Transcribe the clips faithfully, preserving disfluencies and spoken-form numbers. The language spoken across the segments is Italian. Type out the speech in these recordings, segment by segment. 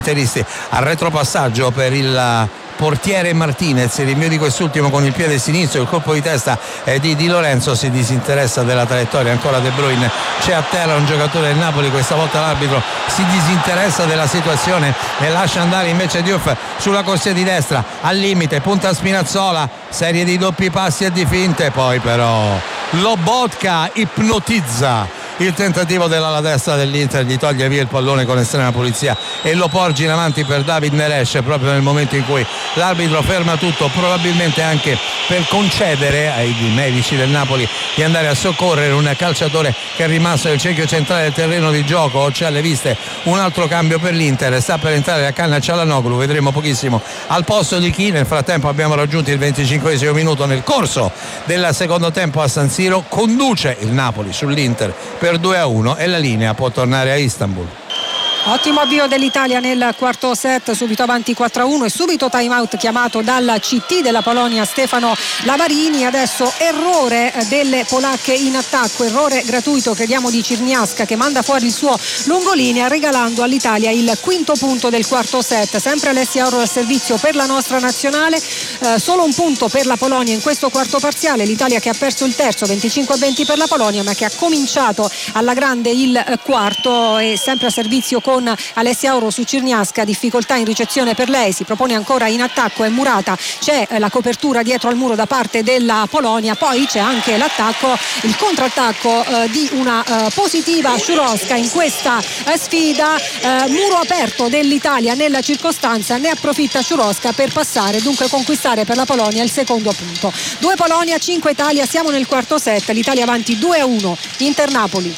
al retropassaggio per il portiere Martinez, il rinvio di quest'ultimo con il piede sinistro, il colpo di testa eh, di Di Lorenzo, si disinteressa della traiettoria, ancora De Bruyne, c'è a terra un giocatore del Napoli, questa volta l'arbitro si disinteressa della situazione e lascia andare invece Diouf sulla corsia di destra, al limite, punta Spinazzola, serie di doppi passi e di finte, poi però Lobotka ipnotizza il tentativo dell'ala destra dell'Inter, gli toglie via il pallone con estrema pulizia e lo porge in avanti per David Neres, proprio nel momento in cui l'arbitro ferma tutto, probabilmente anche per concedere ai medici del Napoli di andare a soccorrere un calciatore che è rimasto nel cerchio centrale del terreno di gioco. C'è alle viste un altro cambio per l'Inter, sta per entrare a canna Çalhanoğlu, vedremo pochissimo al posto di chi. Nel frattempo abbiamo raggiunto il venticinquesimo minuto nel corso del secondo tempo a San Siro, conduce il Napoli sull'Inter per due a uno e la linea può tornare a Istanbul. Ottimo avvio dell'Italia nel quarto set, subito avanti quattro a uno e subito time out chiamato dal C T della Polonia Stefano Lavarini. Adesso errore delle polacche in attacco, errore gratuito crediamo di Czerniawska, che manda fuori il suo lungolinea regalando all'Italia il quinto punto del quarto set. Sempre Alessia Orro al servizio per la nostra nazionale, eh, solo un punto per la Polonia in questo quarto parziale, l'Italia che ha perso il terzo, venticinque a venti per la Polonia, ma che ha cominciato alla grande il quarto e sempre a servizio con con Alessia Orro su Czerniawska, difficoltà in ricezione per lei, si propone ancora in attacco, è murata, c'è la copertura dietro al muro da parte della Polonia, poi c'è anche l'attacco, il contrattacco eh, di una eh, positiva Szurowska in questa eh, sfida, eh, muro aperto dell'Italia nella circostanza, ne approfitta Szurowska per passare, dunque conquistare per la Polonia il secondo punto. Due Polonia, cinque Italia, siamo nel quarto set, l'Italia avanti due a uno, Inter-Napoli.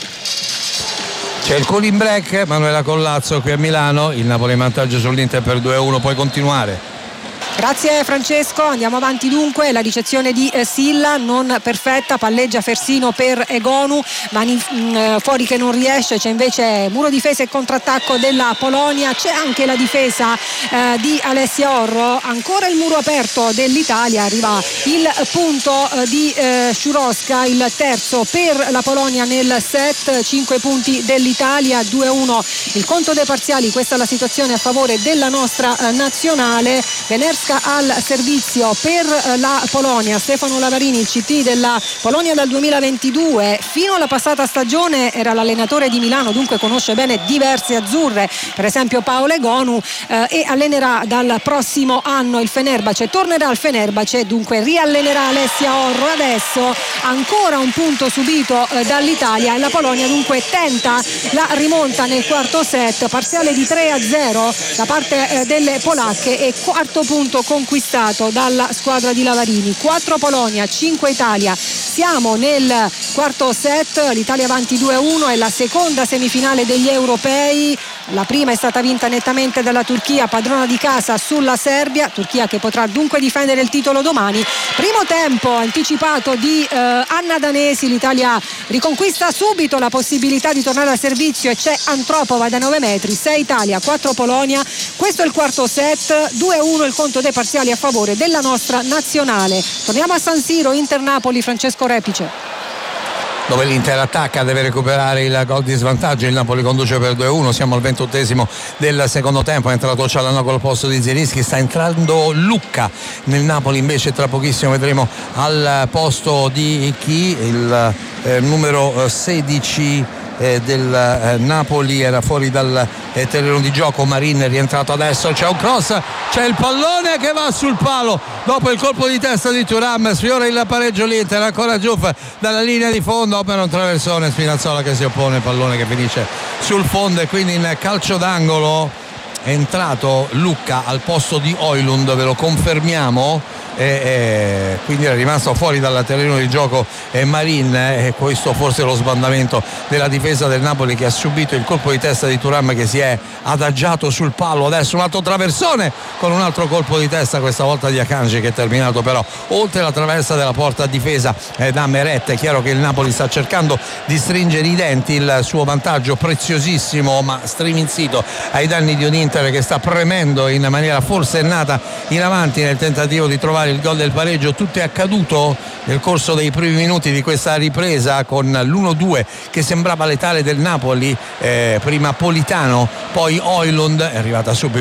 C'è il cooling break, Manuela Collazzo qui a Milano, il Napoli in vantaggio sull'Inter per due a uno, puoi continuare. Grazie Francesco, andiamo avanti dunque, la ricezione di eh, Silla non perfetta, palleggia Fersino per Egonu, mani mh, fuori che non riesce, c'è invece muro difesa e contrattacco della Polonia, c'è anche la difesa eh, di Alessia Orro, ancora il muro aperto dell'Italia, arriva il punto eh, di eh, Szurowska, il terzo per la Polonia nel set, cinque punti dell'Italia, due a uno il conto dei parziali, questa è la situazione a favore della nostra eh, nazionale. Veners al servizio per la Polonia, Stefano Lavarini, il C T della Polonia dal duemilaventidue, fino alla passata stagione era l'allenatore di Milano, dunque conosce bene diverse azzurre, per esempio Paola Egonu, eh, e allenerà dal prossimo anno il Fenerbahce, tornerà al Fenerbahce, dunque riallenerà Alessia Orro. Adesso ancora un punto subito eh, dall'Italia e la Polonia dunque tenta la rimonta nel quarto set, parziale di tre a zero da parte eh, delle polacche e quarto punto conquistato dalla squadra di Lavarini. Quattro Polonia, cinque Italia, siamo nel quarto set, l'Italia avanti due a uno, è la seconda semifinale degli europei, la prima è stata vinta nettamente dalla Turchia, padrona di casa sulla Serbia, Turchia che potrà dunque difendere il titolo domani. Primo tempo anticipato di eh, Anna Danesi, l'Italia riconquista subito la possibilità di tornare al servizio e c'è Antropova da nove metri, sei Italia, quattro Polonia, questo è il quarto set, due a uno il conto dei parziali a favore della nostra nazionale. Torniamo a San Siro, Inter-Napoli, Francesco Repice. Dove l'Inter attacca, deve recuperare il gol di svantaggio, il Napoli conduce per due a uno, siamo al ventottesimo del secondo tempo, è entrato Çalhanoğlu al posto di Zielinski, sta entrando Lucca nel Napoli, invece tra pochissimo vedremo al posto di chi, il eh, numero sedici eh, del eh, Napoli, era fuori dal eh, terreno di gioco, Marin è rientrato adesso, c'è un cross, c'è il pallone che va sul palo dopo il colpo di testa di Thuram, sfiora il pareggio l'Inter, ancora Diouf dalla linea di fondo, opera un traversone, Spinazzola che si oppone, pallone che finisce sul fondo e quindi in calcio d'angolo è entrato Lucca al posto di Højlund, ve lo confermiamo. E, e quindi era rimasto fuori dal terreno di gioco e Marin, e questo forse è lo sbandamento della difesa del Napoli che ha subito il colpo di testa di Thuram che si è adagiato sul palo. Adesso un altro traversone con un altro colpo di testa, questa volta di Akanji, che è terminato però oltre la traversa della porta difesa eh, da Meret. È chiaro che il Napoli sta cercando di stringere i denti, il suo vantaggio preziosissimo ma striminzito ai danni di un Inter che sta premendo in maniera forsennata in avanti nel tentativo di trovare il gol del pareggio. Tutto è accaduto nel corso dei primi minuti di questa ripresa con l'uno due che sembrava letale del Napoli, eh, prima Politano, poi Højlund, è arrivata subito